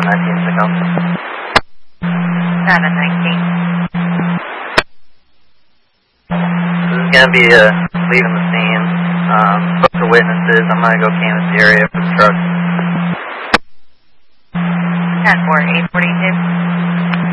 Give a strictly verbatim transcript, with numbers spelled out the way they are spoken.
nineteen to come. seven nineteen. This is going to be uh, leaving the scene. Um, look for witnesses. I'm going to go canvass the area for the truck. ten four, eight forty-two.